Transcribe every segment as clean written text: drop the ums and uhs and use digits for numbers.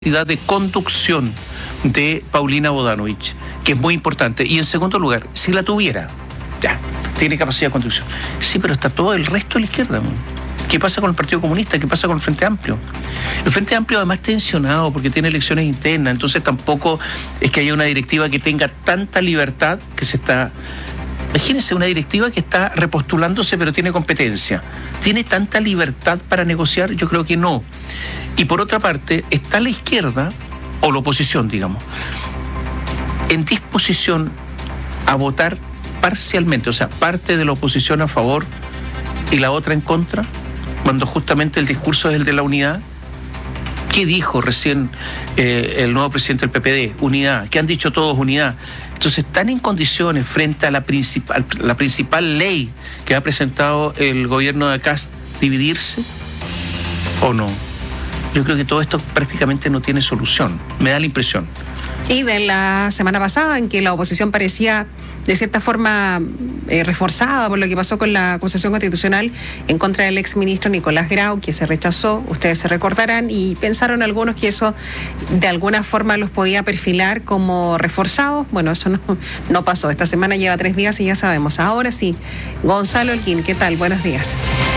de conducción de Paulina Bodanovich, que es muy importante. Y en segundo lugar, si la tuviera, ya, tiene capacidad de conducción. Sí, pero está todo el resto de la izquierda. ¿Qué pasa con el Partido Comunista? ¿Qué pasa con el Frente Amplio? El Frente Amplio además está tensionado porque tiene elecciones internas, entonces tampoco es que haya una directiva que tenga tanta libertad que se está... Imagínense una directiva que está repostulándose pero tiene competencia. ¿Tiene tanta libertad para negociar? Yo creo que no. Y por otra parte, está la izquierda, o la oposición, digamos, en disposición a votar parcialmente, o sea, parte de la oposición a favor y la otra en contra, cuando justamente el discurso es el de la unidad. ¿Qué dijo recién el nuevo presidente del PPD? Unidad. ¿Qué han dicho todos? Unidad. Entonces, ¿están en condiciones frente a la principal ley que ha presentado el gobierno de Kast dividirse o no? Yo creo que todo esto prácticamente no tiene solución, me da la impresión. Y de la semana pasada, en que la oposición parecía de cierta forma reforzada por lo que pasó con la acusación constitucional en contra del exministro Nicolás Grau, que se rechazó, ustedes se recordarán, y pensaron algunos que eso de alguna forma los podía perfilar como reforzados. Bueno, eso no pasó. Esta semana lleva 3 días y ya sabemos. Ahora sí, Gonzalo Elguín, ¿qué tal? Buenos días.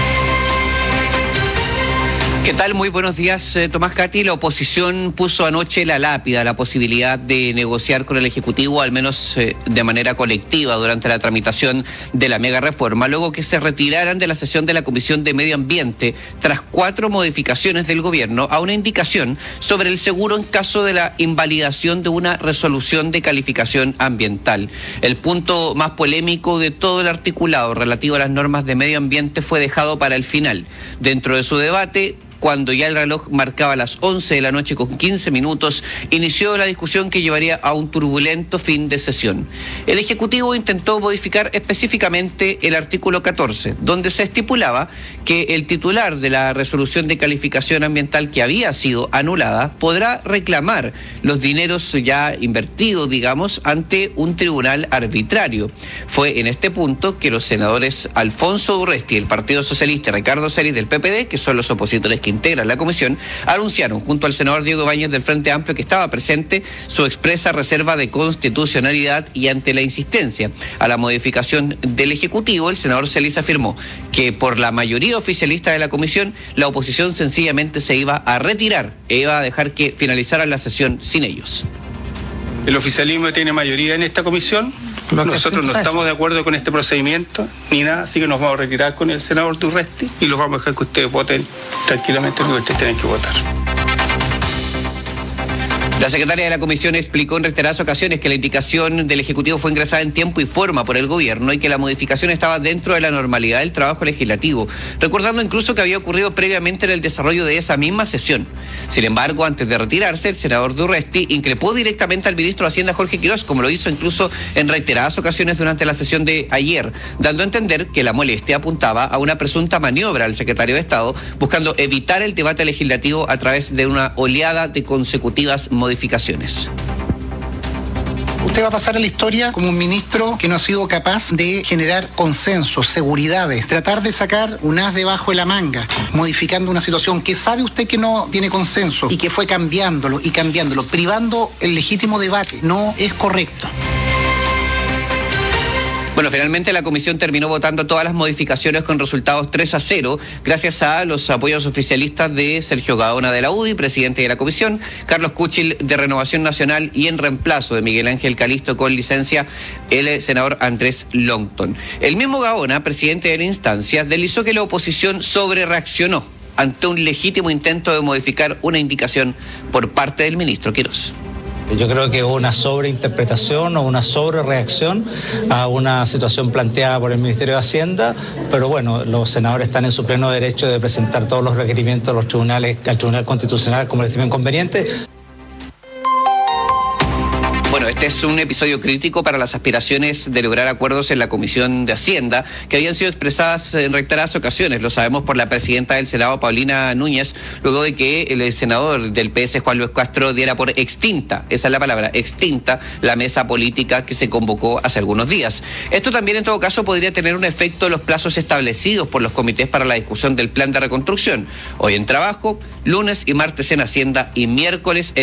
¿Qué tal? Muy buenos días, Tomás Cati. La oposición puso anoche la lápida, la posibilidad de negociar con el Ejecutivo, al menos de manera colectiva, durante la tramitación de la mega reforma, luego que se retiraran de la sesión de la Comisión de Medio Ambiente tras 4 modificaciones del gobierno a una indicación sobre el seguro en caso de la invalidación de una resolución de calificación ambiental. El punto más polémico de todo el articulado relativo a las normas de medio ambiente fue dejado para el final. Dentro de su debate, cuando ya el reloj marcaba las 11 de la noche con 15 minutos, inició la discusión que llevaría a un turbulento fin de sesión. El Ejecutivo intentó modificar específicamente el artículo 14, donde se estipulaba que el titular de la resolución de calificación ambiental que había sido anulada podrá reclamar los dineros ya invertidos, digamos, ante un tribunal arbitrario. Fue en este punto que los senadores Alfonso Urresti del Partido Socialista y Ricardo Celis del PPD, que son los opositores que integran la comisión, anunciaron junto al senador Diego Ibáñez del Frente Amplio, que estaba presente, su expresa reserva de constitucionalidad, y ante la insistencia a la modificación del Ejecutivo, el senador Celis afirmó que por la mayoría oficialista de la comisión, la oposición sencillamente se iba a retirar e iba a dejar que finalizara la sesión sin ellos. El oficialismo tiene mayoría en esta comisión. Nosotros no estamos de acuerdo con este procedimiento ni nada, así que nos vamos a retirar con el senador Urresti y los vamos a dejar que ustedes voten tranquilamente lo que ustedes tienen que votar. La secretaria de la Comisión explicó en reiteradas ocasiones que la indicación del Ejecutivo fue ingresada en tiempo y forma por el Gobierno y que la modificación estaba dentro de la normalidad del trabajo legislativo, recordando incluso que había ocurrido previamente en el desarrollo de esa misma sesión. Sin embargo, antes de retirarse, el senador Urresti increpó directamente al ministro de Hacienda, Jorge Quirós, como lo hizo incluso en reiteradas ocasiones durante la sesión de ayer, dando a entender que la molestia apuntaba a una presunta maniobra al secretario de Estado, buscando evitar el debate legislativo a través de una oleada de consecutivas modificaciones. Usted va a pasar a la historia como un ministro que no ha sido capaz de generar consensos, seguridades, tratar de sacar un as debajo de la manga, modificando una situación que sabe usted que no tiene consenso y que fue cambiándolo, privando el legítimo debate. No es correcto. Bueno, finalmente la comisión terminó votando todas las modificaciones con resultados 3-0, gracias a los apoyos oficialistas de Sergio Gaona de la UDI, presidente de la comisión, Carlos Kuchil de Renovación Nacional, y en reemplazo de Miguel Ángel Calisto con licencia, el senador Andrés Longton. El mismo Gaona, presidente de la instancia, deslizó que la oposición sobrereaccionó ante un legítimo intento de modificar una indicación por parte del ministro Quirós. Yo creo que hubo una sobreinterpretación o una sobrereacción a una situación planteada por el Ministerio de Hacienda, pero bueno, los senadores están en su pleno derecho de presentar todos los requerimientos a los tribunales, al Tribunal Constitucional como les estimen conveniente. Bueno, este es un episodio crítico para las aspiraciones de lograr acuerdos en la Comisión de Hacienda, que habían sido expresadas en reiteradas ocasiones. Lo sabemos por la presidenta del Senado, Paulina Núñez, luego de que el senador del PS, Juan Luis Castro, diera por extinta, esa es la palabra, extinta, la mesa política que se convocó hace algunos días. Esto también, en todo caso, podría tener un efecto en los plazos establecidos por los comités para la discusión del plan de reconstrucción. Hoy en trabajo, lunes y martes en Hacienda y miércoles en